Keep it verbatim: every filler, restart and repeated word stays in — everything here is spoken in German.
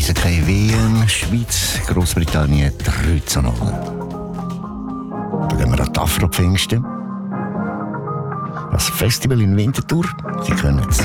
Eishockey-W M, Schweiz, Großbritannien drei zu null. Dann gehen wir an die Afro-Pfingsten. Das Festival in Winterthur, Sie können es.